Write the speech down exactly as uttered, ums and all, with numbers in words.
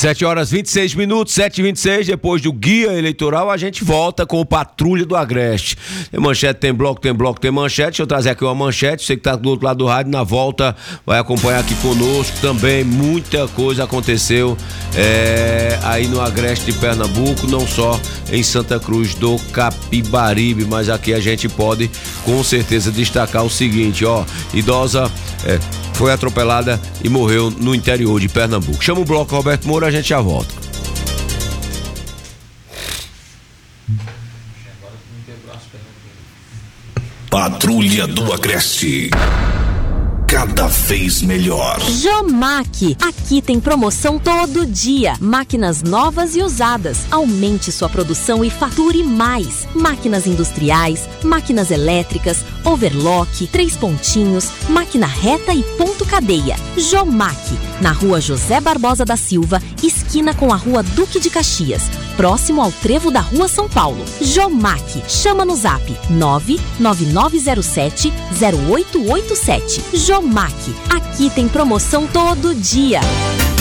sete horas e vinte e seis minutos, sete e vinte e seis, depois do guia eleitoral, a gente volta com o Patrulha do Agreste. Tem manchete, tem bloco, tem bloco, tem manchete. Deixa eu trazer aqui uma manchete. Você que tá do outro lado do rádio, na volta, vai acompanhar aqui conosco também. Muita coisa aconteceu é, aí no Agreste de Pernambuco, não só em Santa Cruz do Capibaribe, mas aqui a gente pode com certeza destacar o seguinte, ó, idosa é, foi atropelada e morreu no interior de Pernambuco. Chama o bloco Roberto Moura, a gente já volta. Patrulha do Agreste. Cada vez melhor. Jomac, aqui tem promoção todo dia. Máquinas novas e usadas. Aumente sua produção e fature mais. Máquinas industriais, máquinas elétricas, overlock, três pontinhos, máquina reta e ponto cadeia. Jomac, na rua José Barbosa da Silva, esquina com a rua Duque de Caxias, próximo ao trevo da rua São Paulo. Jomac, chama no zap nove nove nove zero sete zero oito oito sete. Jomac, aqui tem promoção todo dia.